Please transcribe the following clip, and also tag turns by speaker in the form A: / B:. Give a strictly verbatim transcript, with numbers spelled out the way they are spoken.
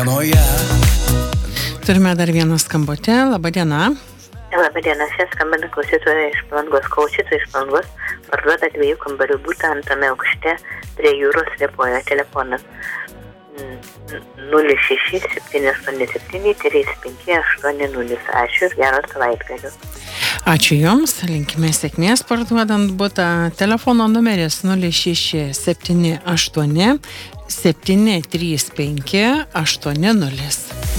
A: Turime dar vieną skambutį. Labą dieną.
B: Labą dieną, čia skambina klausytoja iš Palangos. Klausytoja iš Palangos parduoda dviejų kambarių butą antame aukšte prie jūros Liepojoje. Telefonas nulis šeši septyni aštuoni septyni trys penki aštuoni nulis. Ačiū ir gero savaitgalio.
A: Ačiū Jums, linkime sėkmės parduodant butą. Telefono numeris nulis šeši septyni aštuoni septyni trys penki aštuoni nulis.